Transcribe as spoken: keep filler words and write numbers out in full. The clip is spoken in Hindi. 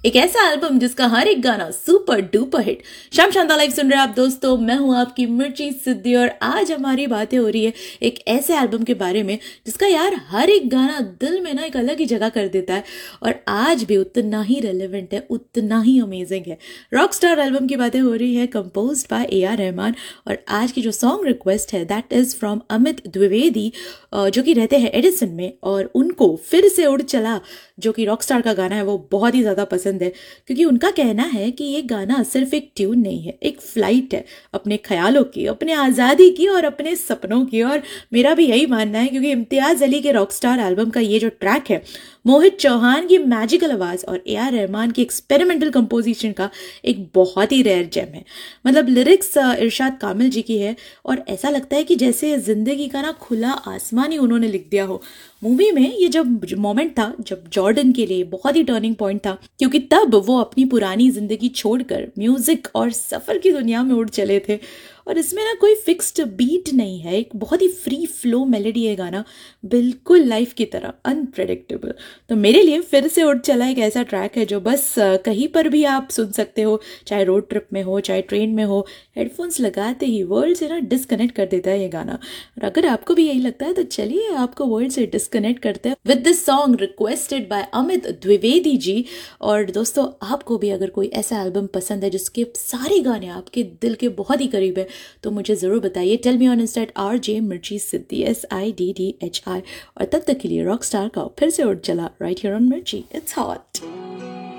एक ऐसा एल्बम जिसका हर एक गाना सुपर डुपर हिट। शाम शांता लाइव सुन रहे हैं आप दोस्तों, मैं हूं आपकी मिर्ची सिद्धि और आज हमारी बातें हो रही है एक ऐसे एल्बम के बारे में जिसका यार हर एक गाना दिल में ना एक अलग ही जगह कर देता है और आज भी उतना ही रेलेवेंट है, उतना ही अमेजिंग है। रॉक स्टार एल्बम की बातें हो रही है, composed bye A R Rahman. और आज की जो सॉन्ग रिक्वेस्ट है that is from Amit Dwivedi, जो कि रहते हैं एडिसन में, और उनको फिर से उड़ चला जो कि रॉक स्टार का गाना है वो बहुत ही ज़्यादा पसंद है, क्योंकि उनका कहना है कि ये गाना सिर्फ एक ट्यून नहीं है, एक फ्लाइट है अपने ख्यालों की, अपने आज़ादी की और अपने सपनों की। और मेरा भी यही मानना है, क्योंकि इम्तियाज़ अली के रॉक स्टार एल्बम का ये जो ट्रैक है, मोहित चौहान की मैजिकल आवाज़ और ए आर रहमान की एक्सपेरिमेंटल कंपोजिशन का एक बहुत ही रेयर जेम है। मतलब लिरिक्स इरशाद कामिल जी की है और ऐसा लगता है कि जैसे ज़िंदगी का ना खुला आसमान ही उन्होंने लिख दिया हो। मूवी में ये जब मोमेंट था जब जॉर्डन के लिए बहुत ही टर्निंग पॉइंट था, क्योंकि तब वो अपनी पुरानी जिंदगी छोड़कर म्यूजिक और सफर की दुनिया में उड़ चले थे। और इसमें ना कोई फिक्स्ड बीट नहीं है, एक बहुत ही फ्री फ्लो मेलोडी है गाना, बिल्कुल लाइफ की तरह अनप्रेडिक्टेबल। तो मेरे लिए फिर से उड़ चला एक ऐसा ट्रैक है जो बस कहीं पर भी आप सुन सकते हो, चाहे रोड ट्रिप में हो, चाहे ट्रेन में हो, हेडफोन्स लगाते ही वर्ल्ड से ना डिस्कनेक्ट कर देता है ये गाना। और अगर आपको भी यही लगता है तो चलिए आपको वर्ल्ड से डिस्कनेक्ट करते हैं with this song requested bye Amit Dwivedi ji. और दोस्तों, आपको भी अगर कोई ऐसा एल्बम पसंद है जिसके सारे गाने आपके दिल के बहुत ही करीब है तो मुझे ज़रूर बताइए। Tell me on Insta R J मिर्ची सिद्धि, S I D D H I. और तब तक के लिए रॉक स्टार का फिर से उड़ चला राइट हियर ऑन मिर्ची। It's hot.